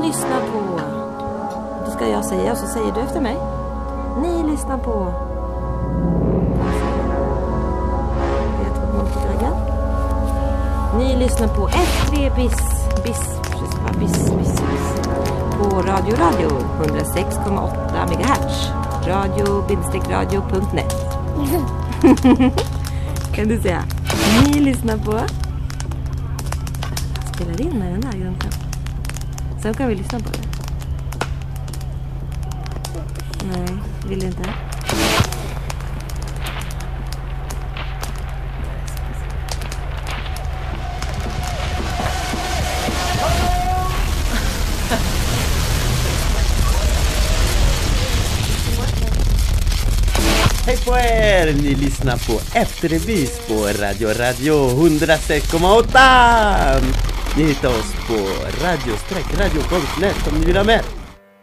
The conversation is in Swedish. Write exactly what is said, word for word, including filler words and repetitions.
lyssnar på... Då ska jag säga och så säger du efter mig. Ni lyssnar på... Ni lyssnar på F tre bis, bis, bis, bis, bis, på Radio Radio hundrasex komma åtta megahertz. radio bindestrek radio punkt net. Kan du säga? Ni lyssnar på... Spelar in med den här grunten. Sen kan vi lyssna på det. Nej, vill inte. Hej på er! Ni lyssnar på Efterbys på Radio Radio hundrasex komma åtta. Ni hittar oss på radio-radio punkt net om ni vill ha mer.